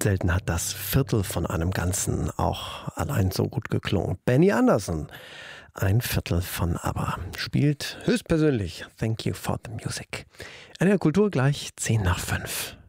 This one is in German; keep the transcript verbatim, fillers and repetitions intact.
Selten hat das Viertel von einem Ganzen auch allein so gut geklungen. Benny Andersson, ein Viertel von ABBA, spielt höchstpersönlich Thank You for the Music. N D R Kultur gleich zehn nach fünf.